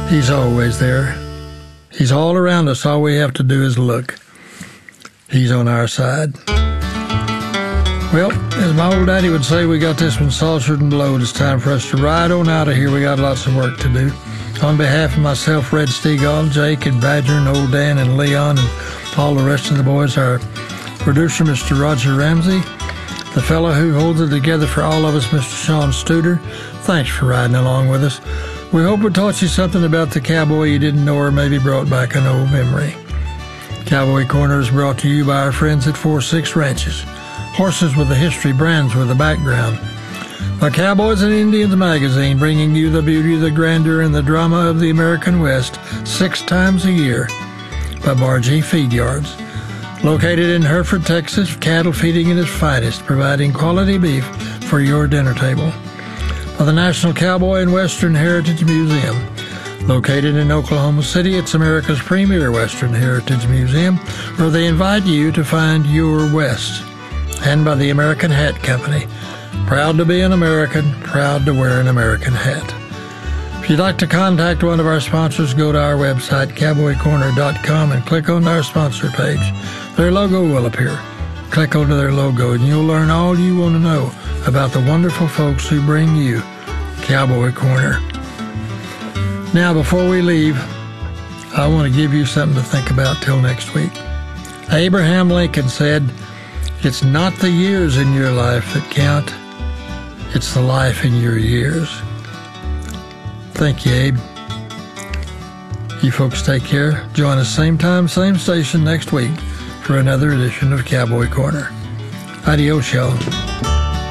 He's always there. He's all around us. All we have to do is look. He's on our side. Well, as my old daddy would say, we got this one saucered and blowed. It's time for us to ride on out of here. We got lots of work to do. On behalf of myself, Red Stegall, Jake and Badger and old Dan and Leon and all the rest of the boys, our producer, Mr. Roger Ramsey, the fellow who holds it together for all of us, Mr. Sean Studer, thanks for riding along with us. We hope we taught you something about the cowboy you didn't know, or maybe brought back an old memory. Cowboy Corner is brought to you by our friends at 4-6 Ranches. Horses with a history, brands with a background. By Cowboys and Indians magazine, bringing you the beauty, the grandeur, and the drama of the American West 6 times a year. By Bargee Feed Yards. Located in Hereford, Texas, cattle feeding at its finest, providing quality beef for your dinner table. By the National Cowboy and Western Heritage Museum. Located in Oklahoma City, it's America's premier Western Heritage Museum, where they invite you to find your West. And by the American Hat Company. Proud to be an American, proud to wear an American hat. If you'd like to contact one of our sponsors, go to our website, cowboycorner.com, and click on our sponsor page. Their logo will appear. Click onto their logo, and you'll learn all you want to know about the wonderful folks who bring you Cowboy Corner. Now, before we leave, I want to give you something to think about till next week. Abraham Lincoln said, "It's not the years in your life that count, it's the life in your years." Thank you, Abe. You folks take care. Join us same time, same station next week for another edition of Cowboy Corner. Adios, y'all.